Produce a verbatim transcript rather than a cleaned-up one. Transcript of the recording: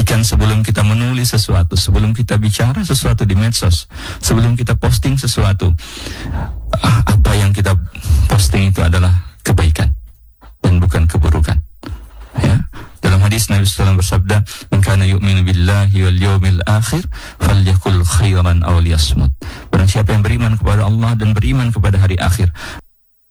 Pastikan sebelum kita menulis sesuatu, sebelum kita bicara sesuatu di medsos, sebelum kita posting sesuatu, apa yang kita posting itu adalah kebaikan dan bukan keburukan. Ya. Dalam hadis Nabi sallallahu alaihi wasallam bersabda, "Man kana yu'minu billahi wal yawmil akhir falyakul khairan aw liyasmut." Barang siapa yang beriman kepada Allah dan beriman kepada hari akhir,